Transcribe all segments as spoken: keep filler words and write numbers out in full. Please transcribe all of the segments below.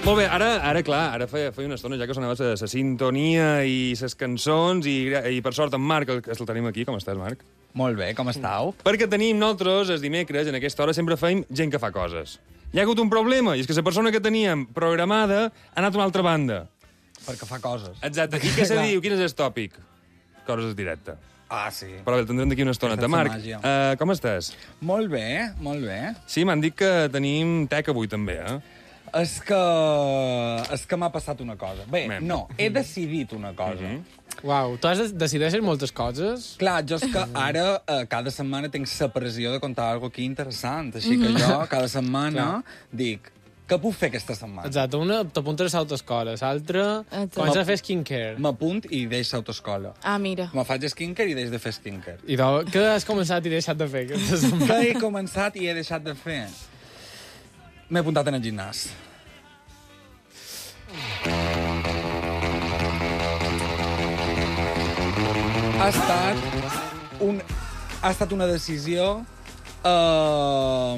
Molt bé, ara, ara clar, ara feia, feia una estona ja que sonava la, la sintonia i les cançons, i, i per sort en Marc, el, el tenim aquí. Com estàs, Marc? Molt bé, com estàu? Perquè tenim nosaltres, els dimecres, en aquesta hora, sempre feim gent que fa coses. Hi ha hagut un problema, i és que la persona que teníem programada ha anat a una altra banda. Perquè fa coses. Exacte. I què se diu? Quin és el tòpic? Coses directe. Ah, sí. Però el tindrem d'aquí una estoneta. Marc, uh, com estàs? Molt bé, molt bé. Sí, m'han dit que tenim tec avui, també, eh? És que... És que m'ha passat una cosa. Bé, Mem. no, he decidit una cosa. Mm -hmm. Uau, tu has de decideixes moltes coses? Clar, jo és que ara, eh, cada setmana, tinc la pressió de contar alguna cosa aquí interessant. Així que jo, cada setmana, dic, què puc fer aquesta setmana? Exacte, una t'apuntes a l'autoescola, l'altra comences a fer skincare. M'apunt i deixo autoescola. Ah, mira. Me faig skincare i deix de fer skincare. I tu, què has començat i deixat de fer aquesta setmana? Què he començat i he deixat de fer? M'he apuntat en el gimnàs. Ha estat, un, ha estat una decisió uh,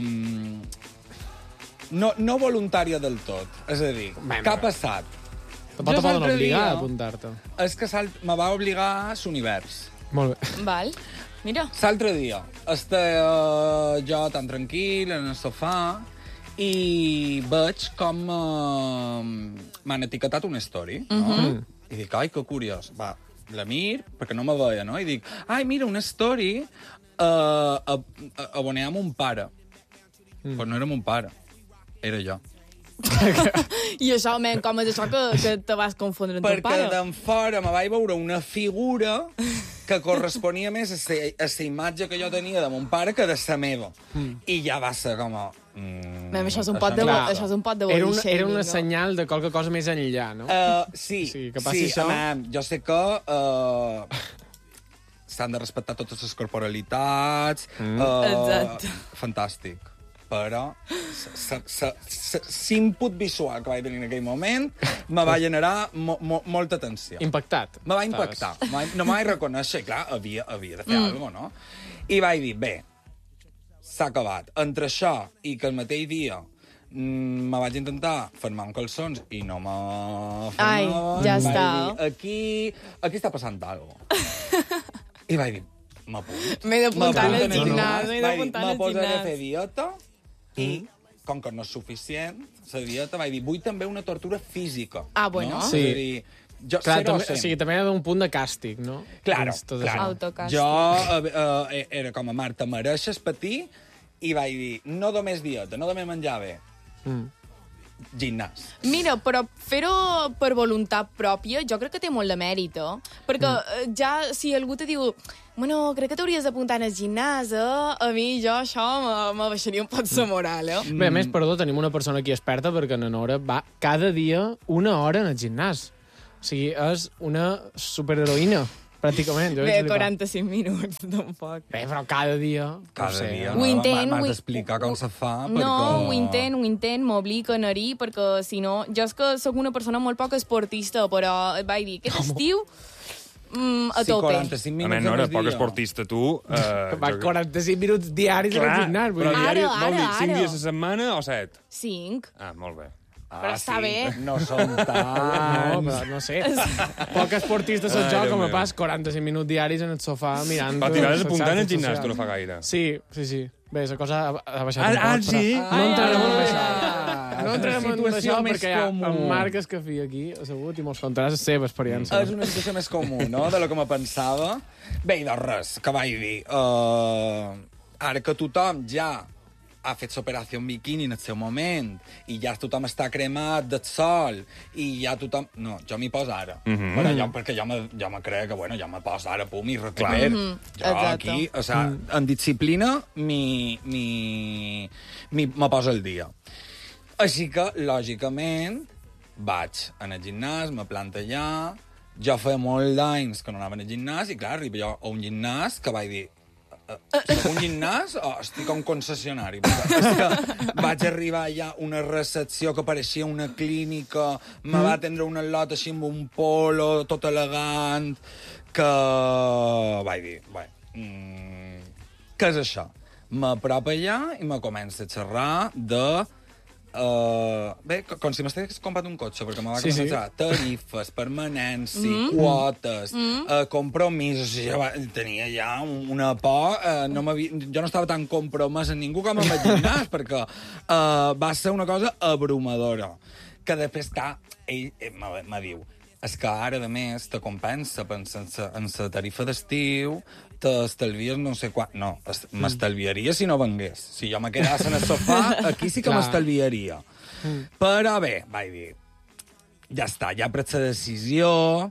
no, no voluntària del tot. És a dir, Bé, què ha bé. passat? Tampoc Jo te poden l'altre obligar dia- a apuntar-te. És que sal- me va obligar l'univers. Molt bé. Val. Mira. L'altre dia, estava uh, jo tan tranquil en el sofà i veig com uh, m'han etiquetat una story, no? Mhm. I dic, ai, que curiós. Va, la mir, perquè no me veia, no? I dic, ai, mira, una story uh, abonea amb un pare. Mm. Però no era mon pare, era jo. I això, men, com és això que, que te vas confondre amb ton Perquè pare? d'en fora me vaig veure una figura que corresponia més a la imatge que jo tenia de mon pare que de la meva. Mm. I ja va ser com a... Mm, Mem, això és un pot de, no bo- va. això és un pot de Era, body una, era shaming, una no? senyal de qualque cosa més enllà, no? Uh, sí, Sí, que passi sí, això. Mam, jo sé que uh, s'han de respectar totes les corporalitats. Mm. Uh, Exacte. Fantàstic. Però l'input visual que vaig tenir en aquell moment me va generar mo mo molta tensió. Impactat. Me va impactar. Estaves. No me vaig reconèixer, i clar, havia, havia de fer mm. alguna cosa, no? I vaig dir, bé, s'ha acabat. Entre això i que el mateix dia mm, me vaig intentar fermar amb calçons i no me Ai, fermava, ja vaig està. dir, aquí, aquí està passant alguna cosa. I vaig dir, m'apunt. M'he d'apuntar M'apunto al en el gimnàs, m'he Vaig dir, d'apuntar me al posaré a gimnàs. fer dieta i, com que no és suficient, la dieta, vaig dir, vull també una tortura física. Ah, bueno. No? Sí. És a dir, jo, Clar, zero o també, o cent. sigui, també hi ha un punt de càstig, no? Claro, Dins tot claro. això. Autocàstig. Jo uh, uh, era com a Marta, mereixes patir, i vaig dir, no només dieta, no només menjar bé, Mm. Ah, gimnàs. Mira, però fer-ho per voluntat pròpia jo crec que té molt de mèrit, eh? Perquè mm. ja, si algú te diu bueno, crec que t'hauries d'apuntar al gimnàs, eh? A mi, jo, això me, me baixaria un pot la moral, eh? Bé, a més, perdó, tenim una persona aquí experta perquè na Nora va cada dia una hora en el gimnàs. O sigui, és una superheroïna, pràcticament. Jo Bé, vaig flipar. quaranta-cinc minuts, tampoc. Bé, però cada dia... Cada no sé, dia. eh? Ho intent, M'has ho- d'explicar com se fa, No, perquè... ho intent, ho intent, m'oblic a anar-hi, perquè si no... Jo és que sóc una persona molt poc esportista, però et vaig dir, aquest estiu, mm, a Sí, tope. quaranta-cinc A minuts més, no era al poc dia. esportista, tu. Uh, Va quaranta-cinc minuts diaris Clar, al gimnàs. Vull però dir. Ara, diari, vol dir ara, cinc ara. dies a la setmana o set? Cinc. Ah, molt bé. Però està bé. No som No, tants. però no sé. Poc esportista soc Ai, jo, Déu com a meu. pas quaranta-cinc minuts diaris en el sofà mirant... Però t'hi vas les apuntant al xarxes gimnàs, socials. tu no fa gaire. Sí, sí, sí. Bé, la cosa ha, ha baixat Ah, un poc, ah, però... sí? No entrarem en això. Ah, No entrarem en situació això més perquè hi ha comú. en Marc Escafí aquí, assegut, i mos contarà la seva experiència. És una situació més comú, no?, de lo que me pensava. Bé, i de res, que vaig dir. Uh, ara que tothom ja ha fet l'operació en biquini en el seu moment, i ja tothom està cremat del sol, i ja tothom... No, jo m'hi poso ara. Mm -hmm. bueno, jo, perquè jo me, jo me crec que, bueno, jo me poso ara, pum, i recuper. Mm -hmm. Jo Exacte. aquí, o sea, mm. en disciplina, mi, mi, mi, me poso al dia. Així que, lògicament, vaig en el gimnàs, me planto allà, jo feia molt d'anys que no anava al gimnàs, i clar, arribo jo a un gimnàs que vaig dir, soc un gimnàs o estic a un concessionari? Perquè és que vaig arribar allà a una recepció que pareixia una clínica, me va atendre una lot així amb un polo, tot elegant, que vaig dir, bé, mm, què és això? M'apropa allà i me comença a xerrar de Uh, bé, com si m'estigués comprat un cotxe, perquè me va Sí, sí. començar tarifes, permanència, Mm. quotes, uh, compromisos. O sigui, ja va, tenia ja una por. Uh, no m'havia- jo no estava tan compromès amb ningú com amb el gimnàs, perquè uh, va ser una cosa abrumadora. Que després, clar, ell eh, me, me diu, és que ara, a més, te compensa pensar en la tarifa d'estiu, t'estalvies no sé quan... No, es- m'estalviaria si no vengués. Si jo me quedés en el sofà, aquí sí que Clar. m'estalviaria. Però bé, vaig dir, ja està, ja he pres la decisió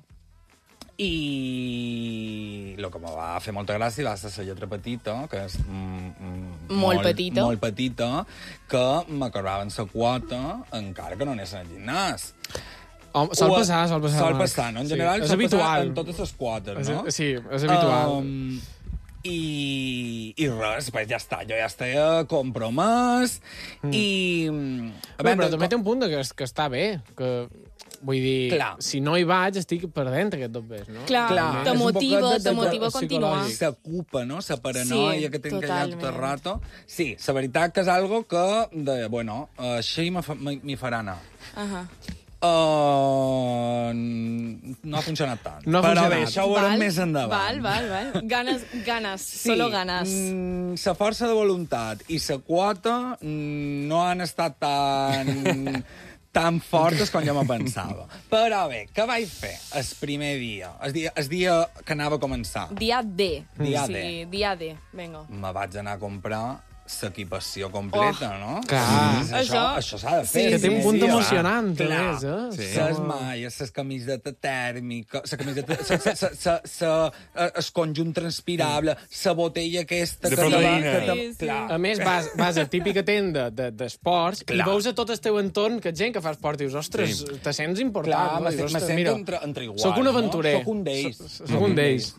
i el que me va fer molta gràcia va ser la lletra petita, que és mm, mm, Molt petita. molt petita, que m'acabaven la quota encara que no anés al gimnàs. Home, sol Ho- passar, sol passar. Sol Marc. passar, no? En Sí, general, és sol passar habitual. en totes les quotes, no? És, sí, és habitual. Um, i, I res, pues ja està, jo ja estava compromès mm. i... A Bé, però també té un punt de que, es- que està bé, que vull dir, Clar. si no hi vaig, estic perdent aquest dos bes, no? Clar, Clar, te és un motiva, poquet de- te de- motiva a de- continuar. psicològic. S'ocupa, no? La paranoia Sí, que tinc allà tot el totalment. rato. Sí, la veritat que és algo que, de, bueno, així me fa- me- m'hi farà anar. Ahà. Uh, no ha funcionat tant. No ha Però funcionat. bé, això ho veurem més endavant. Val, val, val. Ganes, ganes, solo ganes. mm, la força de voluntat i la quota mm, no han estat tan, tan fortes com jo me pensava. Però bé, què vaig fer el primer dia? El dia, el dia que anava a començar. Dia D. Dia sí, D. dia D, vinga. Me vaig anar a comprar l'equipació completa, no? Clar. Això, això, Això- això s'ha de sí, fer. Que té un punt sí, emocionant, a clar. més, eh? Sí. Les malles, les camisetes tèrmiques, la camiseta, sa, sa, sa, sa, sa, el conjunt transpirable, la botella aquesta... De que te- proteïna. que te- Sí, sí. Clar. A més, vas, vas a típica tenda de- d'esports de, i Clar. veus a tot el teu entorn que gent que fa esport i dius, ostres, Sí. te sents important. Clar, no? me, Dius, me "Ostres, sento mira, entre, entre iguals, Soc un aventurer. no? Soc un d'ells. Soc, soc un d'ells.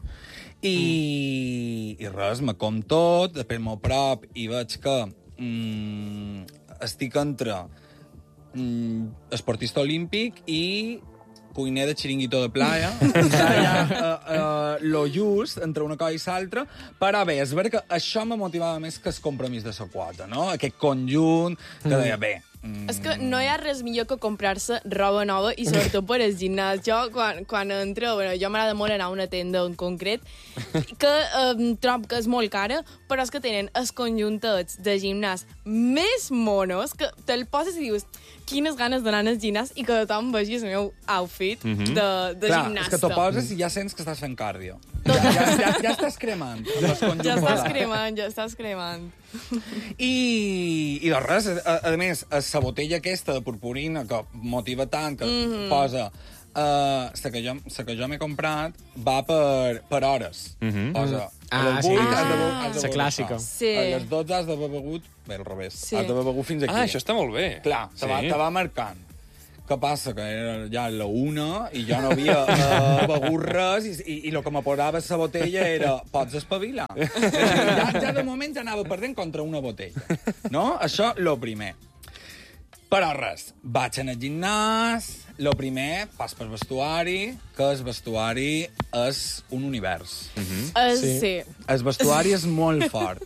I, I res, me com tot, després m'ho prop i veig que mm, estic entre mm, esportista olímpic i cuiner de xiringuito de playa. Està ja uh, uh, lo just entre una cosa i l'altra. Però bé, és veritat que això me motivava més que el compromís de la quota, no? Aquest conjunt que deia, bé... Mm, És que no hi ha res millor que comprar-se roba nova i sobretot per al gimnàs. Jo, quan, quan entro, bueno, jo m'agrada molt anar a una tenda en concret, que eh, trob que és molt cara, però és que tenen els conjuntets de gimnàs més monos, que te'l poses i dius quines ganes d'anar al gimnàs i que tothom vegi el meu outfit mm -hmm. de, de Clar, gimnasta. és que t'ho poses i ja sents que estàs fent cardio. Ja, ja, ja, ja estàs cremant. amb els conjunts Ja estàs posats. cremant, ja estàs cremant. I, i de res, a, a més, la botella aquesta de purpurina que motiva tant, que mm -hmm. posa... Uh, la que jo, la que jo m'he comprat va per, per hores. Mm -hmm. Posa, Ah, a les sí. vuit Ah, has de, be- has de la beure clàssica. això. Sí. A les dotze has d'haver begut... Bé, al revés. Sí. Has d'haver begut fins aquí. Ah, això està molt bé. Clar, te, Sí. va, te va marcant. Què passa? Que era ja la una i jo no havia uh, begut res i, i, i el que me posava la botella era pots espavilar? Ja, ja de moment ja anava perdent contra una botella. No? Això, lo primer. Però res, vaig anar al gimnàs, lo primer, pas per vestuari, que el vestuari és un univers. Mm -hmm. Uh, Sí. sí. El vestuari és molt fort,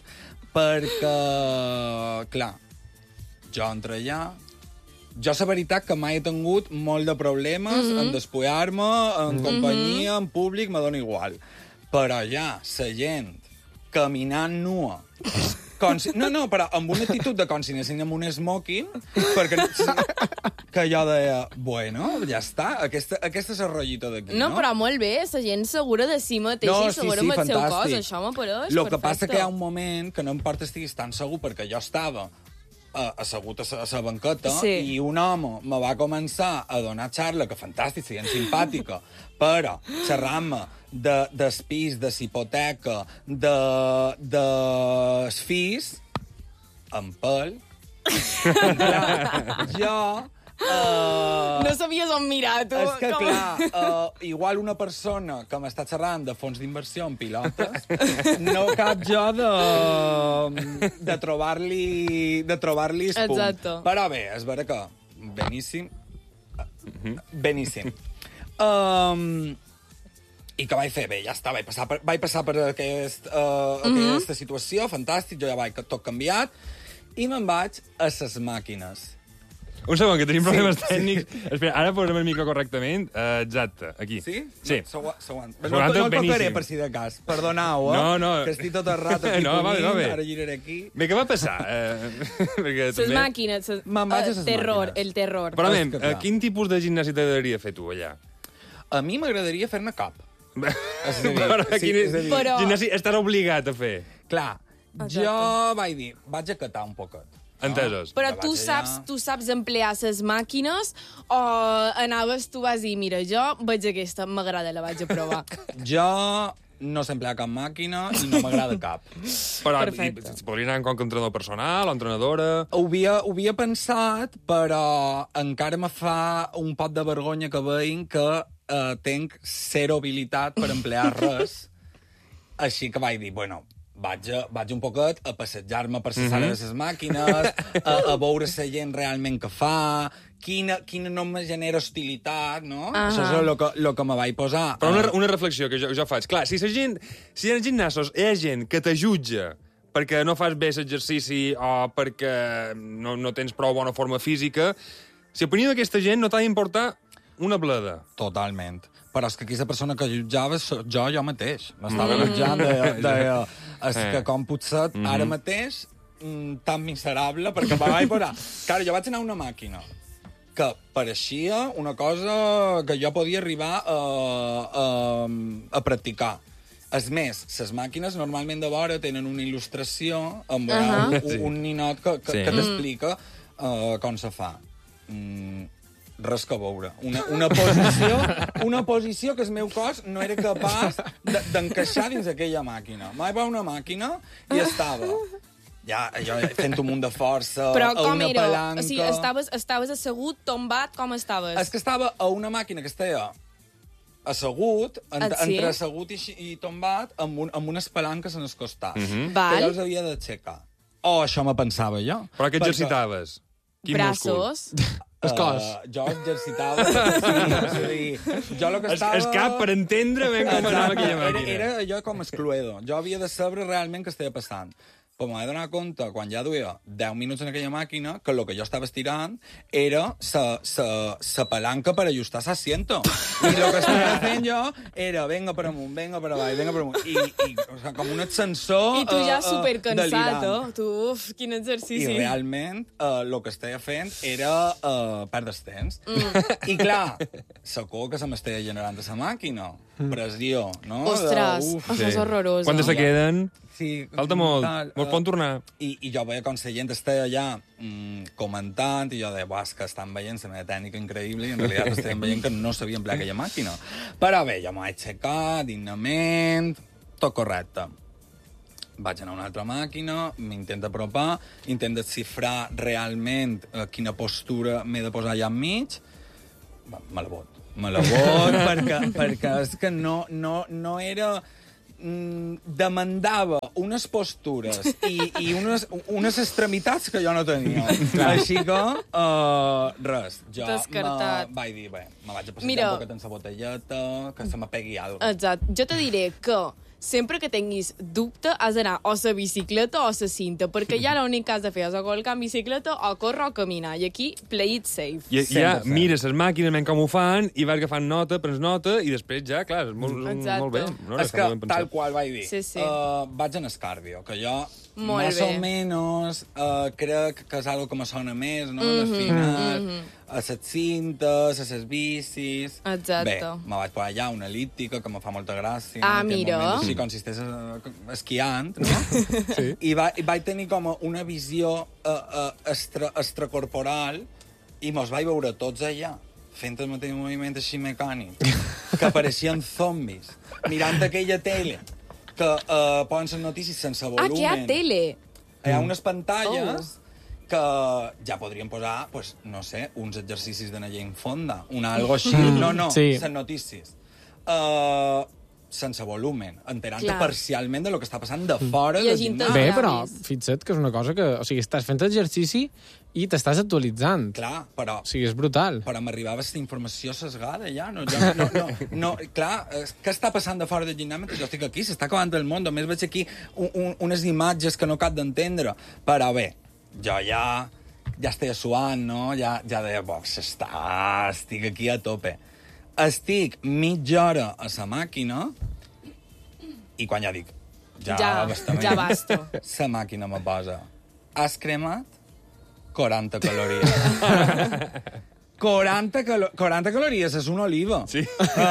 perquè, clar, jo entre allà... Jo, la veritat, que mai he tingut molt de problemes mm -hmm. en despullar-me, en mm -hmm. companyia, en públic, me dona igual. Però ja, la gent caminant nua... Com si, no, no, però amb una actitud de com si anessin amb un smoking, perquè que jo deia, bueno, ja està, aquesta, aquesta és el rotllito d'aquí, No, no? però molt bé, la gent segura de si mateixa i segura amb el seu cos, això m'apareix Lo que passa perfecte. que hi ha un moment que no em porta estiguis tan segur, perquè jo estava uh, assegut a la, a la banqueta Sí. i un home me va començar a donar xarla, que fantàstic, sent simpàtica, però xerrant-me de, des pis, de hipoteca, de, de fills, en pèl. Clar, jo... Uh, No sabies on mirar, tu. és que, com- clar, uh, igual una persona que m'està xerrant de fons d'inversió en pilotes, no cap jo de, de trobar-li de trobar-li el punt. Exacte. Però bé, és vera que beníssim. Beníssim. Um, I què vaig fer? Bé, ja està, vaig passar per, vaig passar per aquest, uh, aquesta situació, fantàstic, jo ja vaig tot canviat, i me'n vaig a ses màquines. Un segon, que tenim problemes sí, tècnics. Sí. Espera, ara posem el micro correctament. Uh, exacte, aquí. Sí? Sí. No, s'aguanta. S'aguanta No, no el beníssim. tocaré, per si de cas. Perdoneu, eh? No, no. Que estic tot el rato aquí No, vale, no, bé. ara giraré aquí. Bé, què va passar? Uh, perquè Les també... màquines. ses- Me'n vaig a eh, ses terror, màquines. el terror. Però, És men, que uh, clar. quin tipus de gimnàs t'agradaria fer tu, allà? A mi m'agradaria fer-ne cap. És a dir, Però, sí, quin és a dir, Però- gimnàs estàs obligat a fer? Clar, Exacte. jo vaig dir, vaig a catar un poquet. Entesos. Però Ja tu vaig saps, allà. tu saps emplear les màquines o anaves, tu vas dir, mira, jo veig aquesta, m'agrada, la vaig a provar. Jo no sé emplear cap màquina i no m'agrada cap. Però Perfecte. i, podria anar com a entrenador personal o entrenadora... Ho havia, ho havia pensat, però encara me fa un pot de vergonya que veïn que eh, tenc zero habilitat per emplear res. Així que vaig dir, bueno, vaig, a, vaig un poquet a passejar-me per la sala de les màquines, a, a veure la gent realment que fa, quina, quina no me genera hostilitat, no? Ahà. Això és el que, lo que me vaig posar. Però una, una reflexió que jo, jo faig. Clar, si la gent, si en els gimnasos hi ha gent que te jutja perquè no fas bé l'exercici o perquè no, no tens prou bona forma física, si opinió d'aquesta gent no t'ha d'importar una bleda. Totalment. Però és que aquí la persona que jutjava soc jo, jo mateix. M'estava mm. jutjant de, de, de, és Eh. que com potser mm -hmm. ara mateix mm, tan miserable, perquè me vaig posar... Clar, jo vaig anar a una màquina que pareixia una cosa que jo podia arribar a, a, a practicar. És més, les màquines normalment de vora tenen una il·lustració amb uh -huh. un, un ninot que, que, Sí. que t'explica uh, com se fa. Mm, res que veure. Una, una, posició, una posició que el meu cos no era capaç de- d'encaixar dins aquella màquina. Mai va una màquina i estava ja, allò, fent un munt de força, Però a com una era? palanca... O sigui, estaves, estaves assegut, tombat, com estaves? És que estava a una màquina que estava assegut, ent Ah, sí? entre assegut i, xi- i tombat, amb, un, amb unes palanques en els costats, Mhm. Val. que jo els havia d'aixecar. O això me pensava jo. Però què Perquè, exercitaves? Quin Braços. El cos. Uh, jo exercitava... Sí, és a dir, jo el que Es, estava... es cap per entendre ben com anava aquella màquina. Era, era allò com escluedo. Jo havia de saber realment què estava passant. Però m'he donat compte, quan ja duia deu minuts en aquella màquina, que el que jo estava estirant era sa, sa, sa palanca per ajustar l'asiento. I el que estava fent jo era venga per amunt, venga per avall, venga per amunt. I, i o sigui, com un ascensor... I tu ja eh, eh, supercansat, delirant. oh? Tu, uf, quin exercici. I realment eh, el que estava fent era eh, perdre el temps. Mm. I clar, la cor que se m'estava generant a la màquina, pressió, no? Ostres, De, uf, això és horrorós. Quantes eh? se queden? sí, Falta molt. tal, Mos eh, poden tornar. I, I jo veia com la gent estava allà mm, comentant, i jo deia, buah, és que estan veient la meva tècnica increïble, i en realitat estaven veient que no sabia emplear aquella màquina. Però bé, jo m'ho vaig aixecar dignament, tot correcte. Vaig anar a una altra màquina, m'intenta apropar, intenta desxifrar realment eh, quina postura m'he de posar allà enmig. Va, me la bot. Me la bot perquè, perquè és que no, no, no era... Mm, demandava unes postures i, i unes, unes extremitats que jo no tenia. Així que, uh, res, jo Descartat. me vaig dir, bé, me vaig a passejar Mira. un poquet en la botelleta, que se me pegui alguna cosa. Exacte. Jo te diré que sempre que tinguis dubte has d'anar o a la bicicleta o a la cinta, perquè ja l'únic que has de fer és o colgar en bicicleta o córrer o caminar. I aquí, play it safe. I, cent ja per cent. mires les màquines, ben com ho fan, i vas agafant nota, prens nota, i després ja, clar, és molt, Exacte. molt bé. No, És està que, molt ben pensat. tal qual vaig dir, Sí, sí. Uh, vaig en escàrdio, que jo, Molt més bé. o menys, uh, crec que és algo que me sona més, no? Mm -hmm, al final, mm -hmm. a les cintes, a les bicis... Exacte. Bé, me vaig posar allà una elíptica, que me fa molta gràcia. Ah, en aquell mira. moment, així consisteix a, esquiant, no? Sí. I, va, I vaig tenir com una visió uh, uh, extra, extracorporal, i mos vaig veure tots allà, fent el mateix moviment així mecànic, que pareixien zombis, mirant aquella tele, que uh, posen les notícies sense volumen. Ah, que hi ha tele. Hi ha unes pantalles Oh. que ja podríem posar, pues, no sé, uns exercicis de negar en fonda, una algo així. No, no, Sí. les notícies. Uh, sense volumen, enterant-te Clar. parcialment de lo que està passant de fora del Llegint-te gimnàs. Bé, Ah, però llavis. fixa't que és una cosa que... O sigui, estàs fent exercici i t'estàs actualitzant. Clar, però... O sigui, és brutal. Però m'arribava aquesta informació sesgada, ja. No, jo, no, no, no, clar, eh, què està passant de fora del gimnàs mentre jo estic aquí? S'està acabant el món. Només veig aquí un, un, unes imatges que no cap d'entendre. Però bé, jo ja ja estic suant, no? Ja, ja deia, box, està, estic aquí a tope. Estic mitja hora a la màquina i quan ja dic, ja, Ja, bastament, ja basto. la màquina me posa, has cremat quaranta calories. quaranta, calo quaranta calories és una oliva. Sí.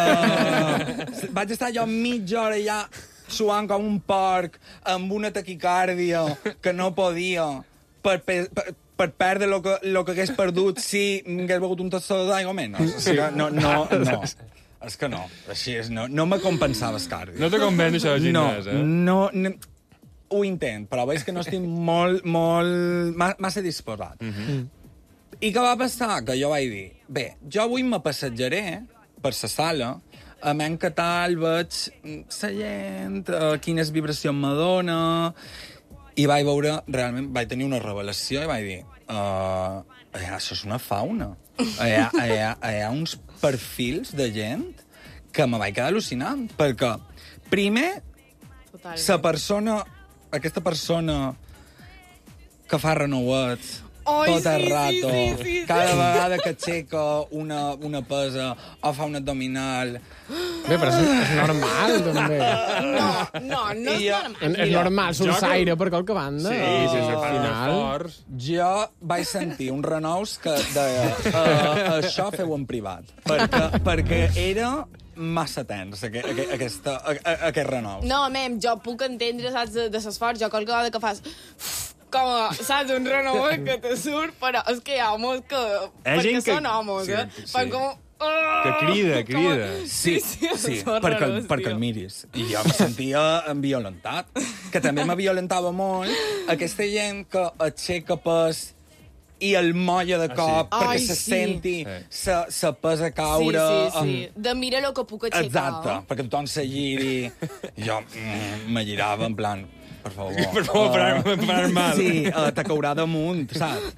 Uh, vaig estar jo mitja hora ja suant com un porc, amb una taquicàrdia que no podia, per, per, per perdre el que, lo que hagués perdut si hagués begut un tassó d'aigua menys. Sí. No, no, no. És que no. Així és, no, no me compensava el cardio. No te convenç això del gimnàs, no, eh? No, no, ho intent, però veig que no estic molt, molt... massa disposat. Mm -hmm. I què va passar? Que jo vaig dir, bé, jo avui me passejaré per la sala, a menys que tal veig la gent, uh, quines vibracions me dona, i vaig veure, realment, vaig tenir una revelació i vaig dir, uh, això és una fauna. Hi ha, hi, ha, hi ha uns perfils de gent que me vaig quedar al·lucinant, perquè, primer, Totalment. la persona, aquesta persona que fa renouets, Ai, tot el sí, rato, sí, sí, sí, cada vegada que aixeca una, una pesa o fa un abdominal. Bé, però és, és normal, també. No, no, no és I jo- normal. És, és normal, jo sorçaire per qualque banda. Sí, o, sí, se al fan final... esforç. Jo vaig sentir un renous que deia uh, això feu en privat, perquè, perquè era massa tens, aqu aqu aquesta, a aquest renous. No, mem, jo puc entendre, saps, de, de l'esforç. Jo qualque vegada que fas... Com, a, saps, un renouet que te surt, però és que hi ha homes que... perquè gent que- són homes, sí, eh? sí. Fan com... Que crida, crida. Sí, sí, sí perquè, el, perquè el miris. I jo em sentia violentat, que també me violentava molt aquesta gent que aixeca pes i el molla de cop Ah, perquè Ai, se sí. senti Sí. se, se pesa Sí, caure. sí, sí. De mira el que puc aixecar. Exacte, perquè tothom se giri. Jo mm, me girava en plan, per favor. Per favor, parar, parar mal. Sí, uh, te caurà damunt, saps?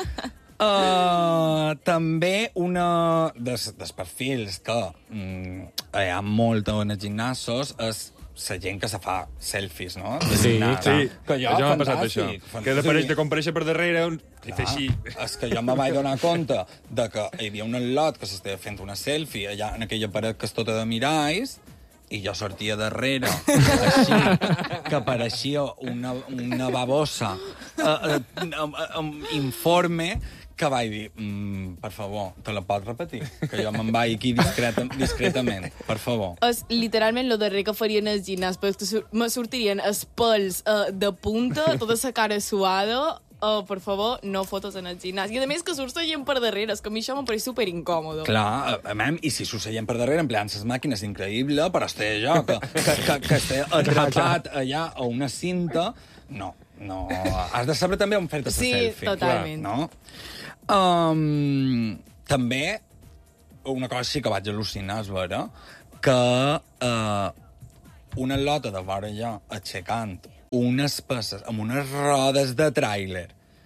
Uh, també una dels, dels perfils que mm, hi ha molt en els gimnasos és la gent que se fa selfies, no? De Sí, gimnàs. Sí, que jo, ja m'ha passat això. fantàstic, Que de, fantàstic. de compareixer per darrere i fer així. És que jo me vaig donar compte de que hi havia un al·lot que s'estava fent una selfie allà en aquella paret que és tota de miralls i jo sortia darrere, així, que pareixia una, una babosa uh, uh, um, informe, que vaig dir, mm, per favor, te la pots repetir? Que jo me'n vaig aquí discreta, discretament, per favor. És literalment el darrer que farien al gimnàs, perquè sur me sortirien els pèls uh, de punta, tota la cara suada. Uh, per favor, no fotos en el gimnàs. I a més que surt la gent per darrere, és que a mi això em pareix superincòmodo. Clar, a, a mem, i si s'ho seien per darrere empleant les màquines, increïble, però estic jo, que, que, que, que estic atrapat allà a una cinta, no, no. Has de saber també on fer-te la Sí, selfie. totalment. Clar, no? Um, també, una cosa sí que vaig al·lucinar, és vera, que uh, una lota de vora allà aixecant unes peces amb unes rodes de tràiler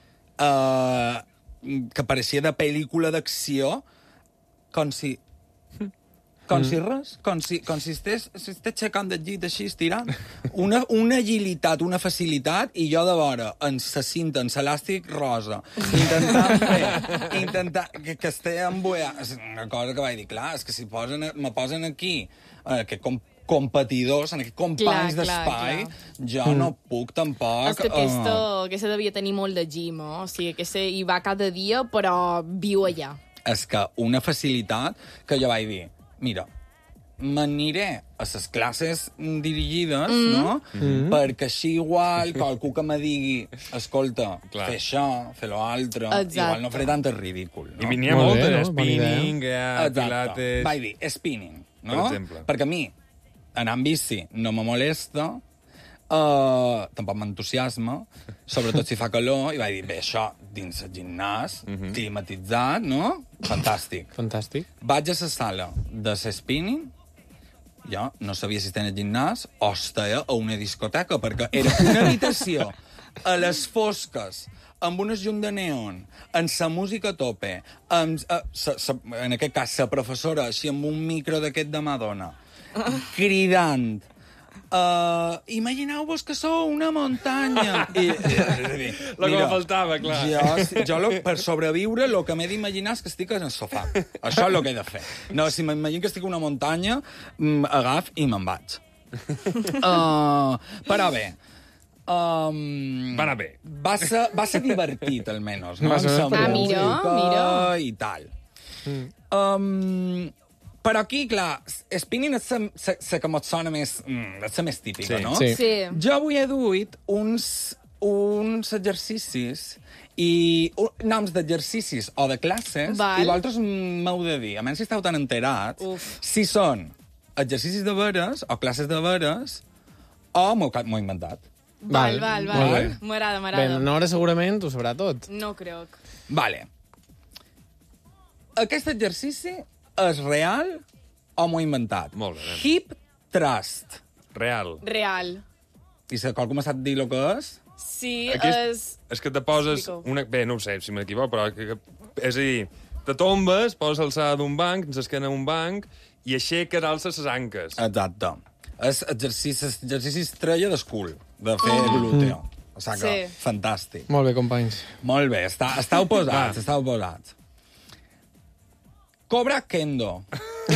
uh, que pareixia de pel·lícula d'acció, com si... Com mm. si res, com si, com si estés, si estés aixecant del llit així, estirant. Una, una agilitat, una facilitat, i jo de vora, en sa cinta, en l'elàstic rosa, intentant fer, intentar, que, que estigui emboiat. És una cosa que vaig dir, clar, és que si posen, me posen aquí, eh, que com competidors, en aquests companys d'espai, jo mm. no puc tampoc... És que aquesta, uh... aquesta devia tenir molt de gym, eh? O sigui, aquesta hi va cada dia, però viu allà. És que una facilitat que jo vaig dir, mira, m'aniré a les classes dirigides, mm. no? Mm. Perquè així igual, qualcú que me digui, escolta, Clar. fer això, fer l'altre, Exacte. igual no faré tant el ridícul, no? I n'hi ha Molt molt, bé, de no? Bona idea. spinning, hi ha Exacte. pilates... Vaig dir, spinning, no? Per exemple. Perquè a mi, anar amb bici no me molesta, uh, tampoc m'entusiasma, sobretot si fa calor, i vaig dir, bé, això, dins el gimnàs, uh -huh. climatitzat, no? Fantàstic. Fantàstic. Vaig a la sala de spinning, jo no sabia si estava al gimnàs o estava a una discoteca, perquè era una habitació a les fosques, amb un esjunt de neon, amb sa música a tope, amb, uh, sa, sa, en aquest cas, sa professora, així amb un micro d'aquest de Madonna, cridant, Uh, imagineu-vos que sou una muntanya. I, i, Lo que me faltava, clar. Jo, jo lo, per sobreviure, el que m'he d'imaginar és que estic en el sofà. Això és el que he de fer. No, si m'imagino que estic en una muntanya, agaf i me'n vaig. Uh, però bé, Um, va anar bé. Va ser, va ser divertit, almenys, no? Va ser Amb ah, música mira, mira. i tal. Mm. Um, però aquí, clar, spinning és la que mos sona més, mm, és la més típica, sí, no? Sí. Sí. Jo avui he duit uns, uns exercicis i uh, noms d'exercicis o de classes, Val. i vosaltres m'heu de dir, a menys si esteu tan enterats, Uf. si són exercicis de veres o classes de veres o m'ho he inventat. Val, val, val. Molt bé. M'agrada, Bé, m'agrada. la Nora segurament ho sabrà tot. No crec. Vale. Aquest exercici és real o m'ho he inventat? Molt bé, anem. Hip thrust. Real. Real. I si qualcú m'ha sap dir el que és? Sí, Aquí és, és... és que te poses... Explico. Una... Bé, no ho sé si m'equivoco, però... Que, que, és a dir, te tombes, poses l'alçada d'un banc, ens esquena un banc, i aixeques, alces les anques. Exacte. És exercicis, exercicis estrella d'escul, de fer mm. glúteo. O sigui que, Sí. fantàstic. Molt bé, companys. Molt bé, està, estàu posats, estàu posats. Cobra Kendo.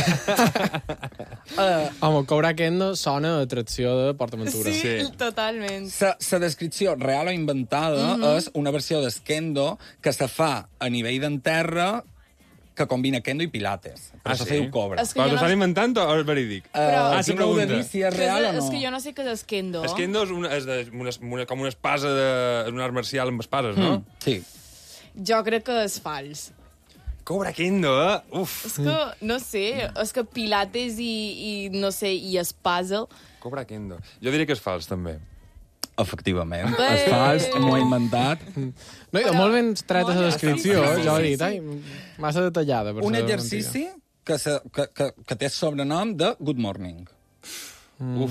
uh, Home, Cobra Kendo sona a atracció de PortAventura. Sí, Sí. totalment. La descripció real o inventada mm -hmm. és una versió d'Eskendo que se fa a nivell d'enterra que combina Kendo i Pilates. Per Ah, això sí? se diu Cobra. És que Però jo t'ho no... estan inventant o és verídic? Uh, Però- Ah, aquí sí, m'heu de pregunta. dir si és Que real és, o no. és que jo no sé què és esquendo. És Kendo és, una, és de, una, una, com una espasa, de, un art marcial amb espases, no? Mm, sí. Jo crec que és fals. Cobra Kendo, eh? Uf. És que, no sé, és que pilates i, i no sé, i espasa... Cobra Kendo. Jo diria que és fals, també. Efectivament. Bé. És fals, m'ho he inventat. No, Però- molt ben treta la Molt descripció, bé. Sí, sí, jo he sí, dit, sí. ai, massa detallada. Per Un ser exercici que, se, que, que, que té sobrenom de Good Morning. Uf.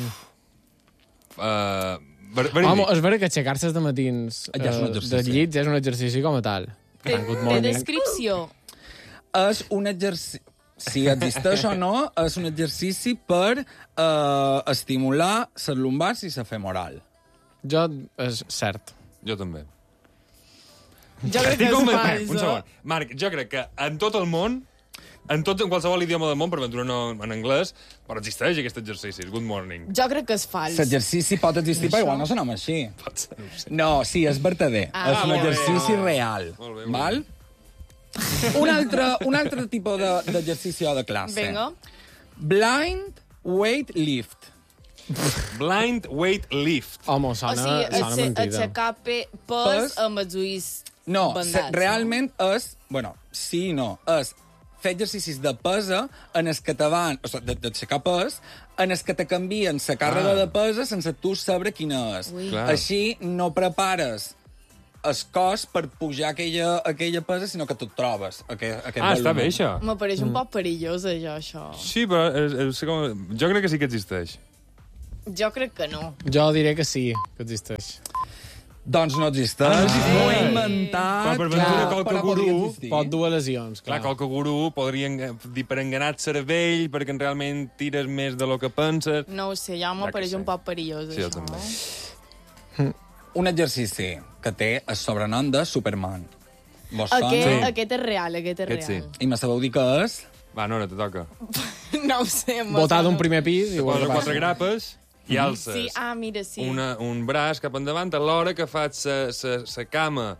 Uh, ver, mentida. verídic. Home, és vera que aixecar-se de matins Ja és un eh, exercici. de llits és un exercici com a tal. Per Té, tant, good té morning. descripció. És un exercici... Si existeix o no, és un exercici per eh, estimular les lumbars i la femoral. Jo, és cert. Jo també. Jo crec que Estic és convençut. fals. Un segon. Marc, jo crec que en tot el món, en tot, en qualsevol idioma del món, per aventura no en anglès, però existeix aquest exercici, good morning. Jo crec que és fals. L'exercici pot existir, però igual no s'anoma així. Pot ser, no ho sé. No, sí, és verdader. Ah, és un molt bé. exercici real. Molt bé, molt val? Un altre, un altre tipus de- d'exercici o de classe. Vinga. Blind weight lift. Blind weight lift. Home, O sona, sigui, sona aixe- mentida. aixecar pe- Pes. pes amb els ulls No, se, bandats. realment és... Bueno, sí i no. És fer exercicis de pesa en els que te van... O sigui, de- d'aixecar pes, en els que te canvien la càrrega Ah. de pesa sense tu saber quina és. Ui. Clar. Així no prepares el cos per pujar aquella, aquella pesa, sinó que tu et trobes aquest, aquest Ah, està volumen. bé, això. Me pareix un poc perillós, això, això. Sí, però és, és com... jo crec que sí que existeix. Jo crec que no. Jo diré que sí, que existeix. Doncs no existeix. Ah, no existeix. M'ho he inventat. Però per ventura clar, qualque però gurú podria existir. Pot dur a lesions, Clar, clar. qualque gurú podria enga- dir per enganar el cervell, perquè realment tires més de lo que penses. No ho sé, ja me Ja que pareix sé. un poc perillós, Sí, jo això. també. Un exercici que té el sobrenom de Superman. Vos Aquest, sona? aquest és real, aquest és Aquest real. I me sabeu dir què és? Va, Nora, te toca. No ho sé. em Botar sona. d'un primer pis i Posa veure què quatre passa. grapes i alces. Sí, ah, mira, sí. Una, un braç cap endavant alhora que fas la cama.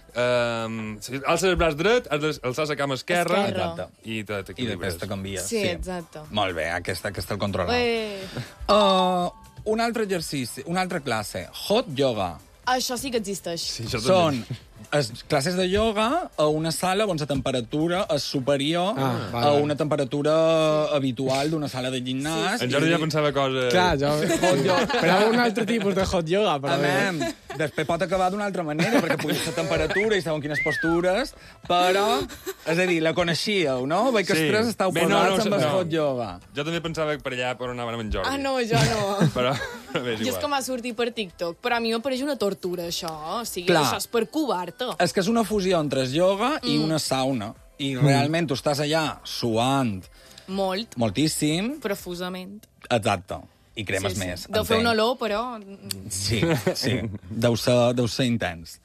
Um, alces el braç dret, has d'alçar la cama esquerra, Esquerra. Exacte. i te- I t'equilibres. després te canvia. Sí, exacte. Molt bé, aquest, aquest el controla. Ué. Uh, un altre exercici, una altra classe, hot yoga. Això sí que existeix. Sí, això Són també. es, classes de yoga a una sala on la temperatura és superior Ah, vale, a vale. una temperatura habitual d'una sala de gimnàs. En Jordi ja pensava coses... Clar, jo hot yoga. Esperava un altre tipus de hot yoga, però... Amem, després pot acabar d'una altra manera, perquè puja la temperatura i saben quines postures, però, és a dir, la coneixíeu, no? Veig que Sí. els tres esteu Bé, posats no, no, amb el no. hot yoga. Jo també pensava que per allà per on anàvem amb en Jordi. Ah, no, jo no. Però, però bé, és Jo és que igual. m'ha sortit per TikTok, però a mi me pareix una tortura, això. O sigui, Clar. això és per covar-te. És que és una fusió entre el yoga i Mm. una sauna. I realment tu estàs allà suant Molt, moltíssim. profusament. Exacte. i cremes sí, sí. més. Deu fer entenc. una olor, però... Sí, sí. Deu ser, deu ser intens.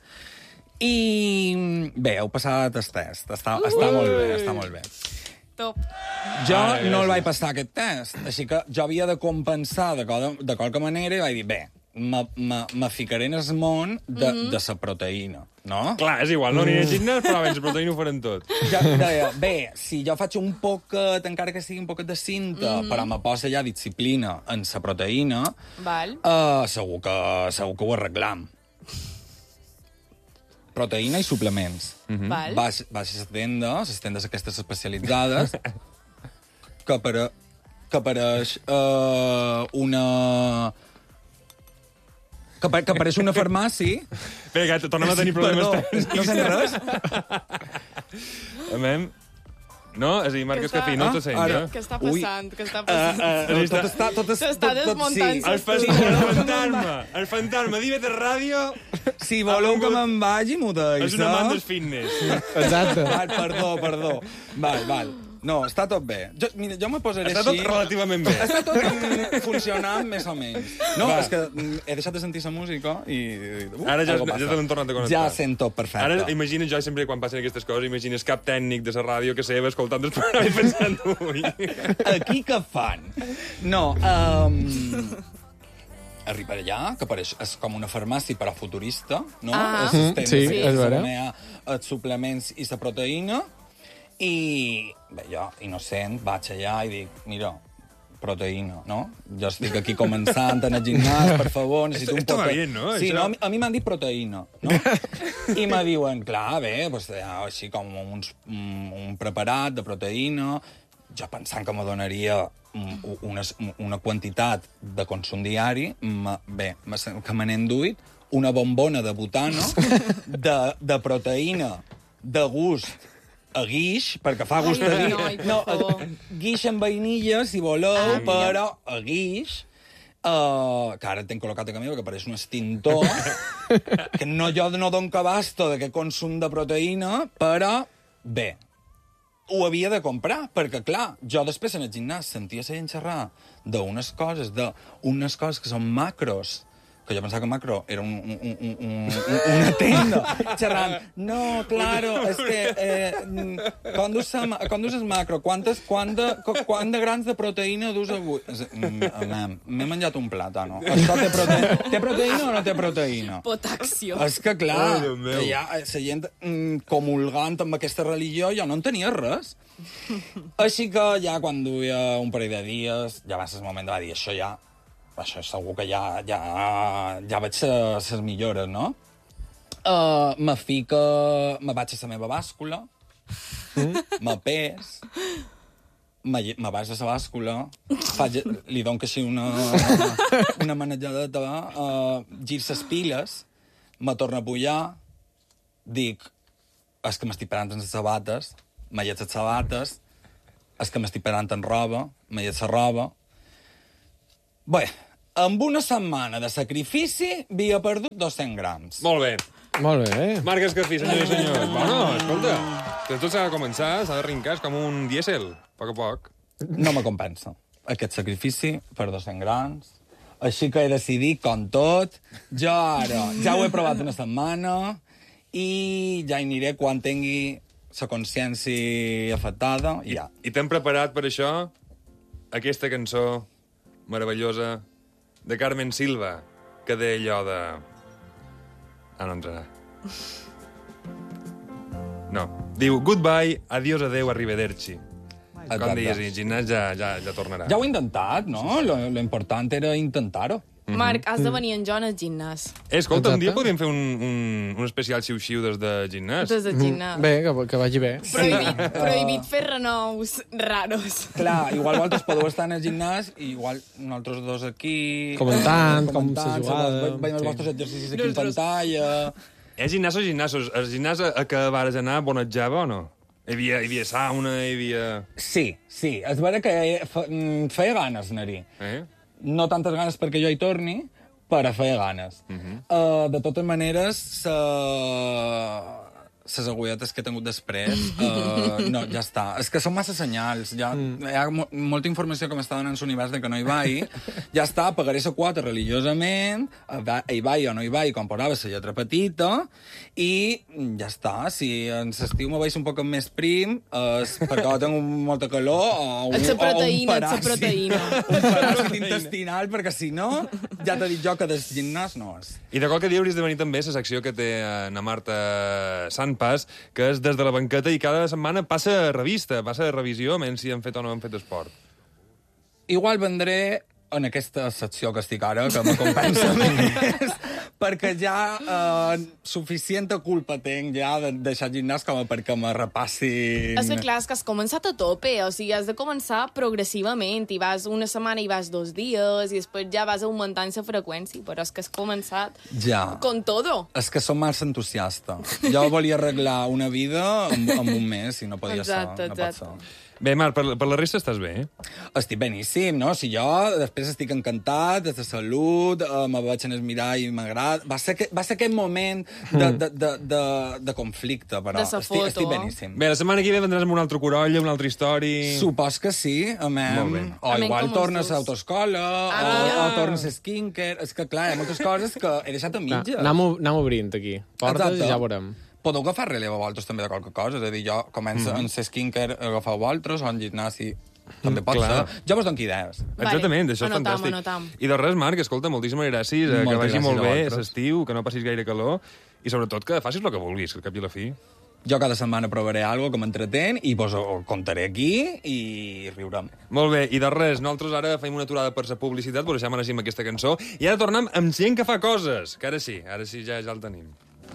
I bé, heu passat el test. Està, uh! està molt bé, està molt bé. Top. Jo Ah, no el gràcies. vaig passar aquest test, així que jo havia de compensar de, qual, de qualque manera i vaig dir, bé, me, me, me ficaré en el món de, mm -hmm. de la proteïna, no? Clar, és igual, no aniré al gimnàs, però abans la proteïna ho farem tot. Jo deia, bé, si jo faig un poquet, encara que sigui un poquet de cinta, mm -hmm. però me posa ja disciplina en la proteïna, Val. uh, segur, que, segur que ho arreglam. Proteïna i suplements. Mhm. Val. Vaig, vaig a les tendes, les tendes aquestes especialitzades, que, apare, que apareix uh, una... Que, apa- que apareix una farmàcia... Espera, que tornem a tenir problemes Perdó, tècnics. no sent res? Amem. No? És a dir, Marques Que està- Cafí, no Ah, te sent, ara. ja? Què està Ui. passant? Què està Uh, passant? uh, tot està... Tot, es- S'està tot- tot- desmuntant, sí. s'està- El, fan, el fantasma, el fantasma d'I V T Ràdio Si voleu que me'n vagi, m'ho deixa. és una man del fitness. Exacte. Val, perdó, perdó. Val, val. No, està tot bé. Jo, mira, jo me posaré Està així... tot relativament bé. Està tot mm, funcionant més o menys. No, Va. és que mm, he deixat de sentir la música i... Uh, Ara ja, algo ja passa. te l'hem tornat a connectar. Ja sent tot perfecte. Ara imagina, jo sempre quan passen aquestes coses, imagines cap tècnic de la ràdio que seva escoltant el programa i pensant, ui... Aquí què fan? No, um... arriba allà, que apareix, és com una farmàcia però futurista, no? Ah. Els sistemes Sí, aquests és vera. on hi ha els suplements i la proteïna, i bé, jo, innocent, vaig allà i dic, mira, proteïna, no? Jo estic aquí començant en el gimnàs, per favor, necessito Esto- un esto va pote- bien, ¿no? Sí, Això- no, a mi, a mi m'han dit proteïna, no? I me diuen, clar, bé, pues, hi ha així com uns, un, un preparat de proteïna, jo pensant que me donaria mm, una, una quantitat de consum diari, me, bé, me sent que me n'he enduit una bombona de butano de, de proteïna de gust a guix, perquè fa gust a Ai, guix. noi, per No, favor. guix amb vainilla, si voleu, Ah, però a guix, uh, que ara tenc col·locat a camí perquè pareix un extintor, que no, jo no dono abasto d'aquest consum de proteïna, però bé, ho havia de comprar, perquè, clar, jo després en el gimnàs sentia la gent xerrar d'unes coses, d'unes coses que són macros, que jo pensava que macro era un, un, un, un, un, una tenda, xerrant, no, claro, és que eh, quan dus, quan dus macro, quantes, quant, de, quant de grans de proteïna dus avui? M'he menjat un plàtano. Això té proteïna, té proteïna o no té proteïna? Potaxio. És que, clar, Ai, Déu meu. que ja, la gent mm, comulgant amb aquesta religió, jo no en tenia res. Així que ja quan duia un parell de dies, ja va ser el moment de dir, això ja, això segur que ja, ja, ja veig les millores, no? Uh, me fica... Me vaig a la meva bàscula, mm? me pes, me, lle- me vaig a la bàscula, faig, li dono que així una, una manejadeta, uh, gir les piles, me torna a pujar, dic, és que m'estic parant en les sabates, me lleig les sabates, és que m'estic parant en roba, me lleig la roba. Bé, amb una setmana de sacrifici havia perdut dos-cents grams. Molt bé. Molt bé, eh? Marques Cafí, senyors i senyors. Bueno, escolta, que tot s'ha de començar, s'ha de rincar, és com un dièsel, a poc a poc. No me compensa aquest sacrifici per dos-cents grams. Així que he decidit, com tot, jo ara ja ho he provat una setmana i ja hi aniré quan tingui la consciència afectada i ja. I t'hem preparat per això aquesta cançó meravellosa de Carmen Silva, que deia allò de... Ah, no entrarà. No. Diu, goodbye, adiós, adeu, arrivederci. Com Exacte. digues, el gimnàs ja, ja, ja tornarà. Ja ho he intentat, no? Lo, lo important era intentar-ho. Marc, has de venir en jo al gimnàs. Eh, escolta, un Exacte. dia podríem fer un, un, un especial xiu-xiu des de gimnàs. Des del gimnàs. Bé, que, que vagi bé. Prohibit, prohibit fer renous raros. Clar, igual vosaltres podeu estar en el gimnàs i igual nosaltres dos aquí... Comentant eh, com se jugava, Veiem els sí. vostres exercicis aquí en Nosaltres- pantalla... Hi ha gimnasos i gimnasos. El gimnàs a, a què vares anar bonetjava o no? Hi havia, hi havia sauna, hi havia... Sí, sí, és vera que fe, mm, feia ganes anar-hi. Eh? No tantes ganes perquè jo hi torni, però feia ganes. Uh -huh. uh, de totes maneres, les agulletes que he tingut després, uh, no, ja està. És que són massa senyals. Ja, mm. Hi ha mo molta informació que m'està donant l'univers de que no hi vaig. Ja està, pagaré la quota religiosament, hi vaig o no hi vaig, quan posava la lletra petita, i ja està. Si en l'estiu me veig un poc més prim, és perquè tinc molta calor o un, ets la proteïna, o un paràsit. ets la proteïna. Un paràsit intestinal, perquè si no, ja t'he dit jo que del gimnàs no és. I de qualque dia hauries de venir també la secció que té na Marta Santpas, que és des de la banqueta i cada setmana passa revista, passa revisió, menys si han fet o no han fet esport. Igual vendré en aquesta secció que estic ara, que me compensa més, perquè ja eh, suficient culpa tinc ja de deixar el gimnàs com perquè me repassin... És que clar, és que has començat a tope, o sigui, has de començar progressivament, i vas una setmana i vas dos dies, i després ja vas augmentant la freqüència, però és que has començat ja. con todo. És que som massa entusiasta. Jo volia arreglar una vida en, en un mes, i no podia exacte, ser. No exacte. pot ser. Bé, Marc, per, per la resta estàs bé, eh? Estic beníssim, no? Si jo després estic encantat, de salut, eh, me veig en el mirall i m'agrada... Va, ser que, va ser aquest moment de, de, de, de, de conflicte, però de sa estic, foto. estic beníssim. Bé, la setmana que ve vendràs amb un altre corolla, una altra història... Supos que sí, amem. Molt bé. O Amem igual com tornes els a dos. autoescola, Ah, o, mira. o tornes a skincare... És que, clar, hi ha moltes coses que he deixat a mitges. Anem, anem obrint aquí. Portes Exacte. i ja veurem. Podeu agafar relleu a vosaltres també de qualque cosa, és a dir, jo començo mm. en ser skincare, agafar vosaltres, o en gimnàs, també pot clar. ser. Jo vos dono idees. Exactament, això és Anotam, fantàstic. anotam. I de res, Marc, escolta, moltíssimes gràcies, eh, que Moltes vagi gràcies molt a bé vosaltres. l'estiu, que no passis gaire calor, i sobretot que facis el que vulguis, que al cap i a la fi. Jo cada setmana provaré alguna que m'entretén i vos ho contaré aquí i riurem. Molt bé, i de res, nosaltres ara fem una aturada per la publicitat, però deixem anar amb aquesta cançó, i ara tornem amb gent que fa coses, que ara sí, ara sí ja, ja el tenim.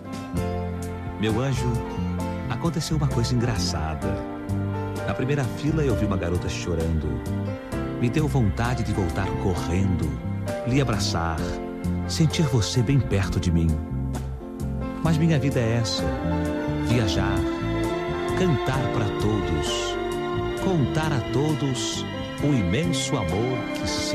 Meu anjo, aconteceu uma coisa engraçada. Na primeira fila eu vi uma garota chorando. Me deu vontade de voltar correndo, lhe abraçar, sentir você bem perto de mim. Mas minha vida é essa: viajar, cantar para todos, contar a todos o imenso amor que